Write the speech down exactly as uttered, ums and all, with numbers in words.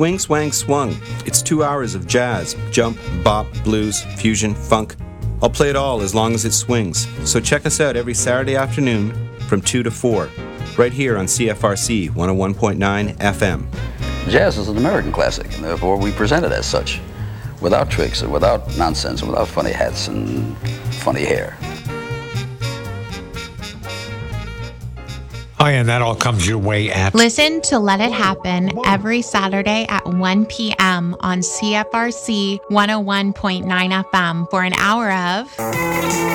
Swing Swang Swung. It's two hours of jazz, jump, bop, blues, fusion, funk. I'll play it all as long as it swings. So check us out every Saturday afternoon from two to four, right here on C F R C one oh one point nine F M. Jazz is an American classic, and therefore we present it as such, without tricks and without nonsense and without funny hats and funny hair. Oh, yeah, and that all comes your way at... Listen to Let It Happen every Saturday at one p.m. on C F R C one oh one point nine F M for an hour of...